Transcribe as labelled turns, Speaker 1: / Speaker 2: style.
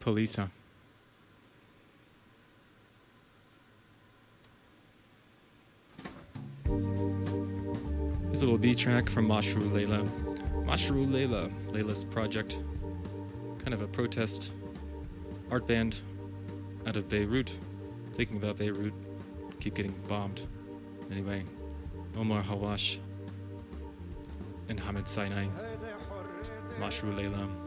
Speaker 1: Polisa. Here's a little B track from Mashru Leila. Mashru Leila, Leila's project. Kind of a protest art band out of Beirut. Thinking about Beirut, keep getting bombed. Anyway, Omar Hawash and Hamid Sinai. Mashru Leila.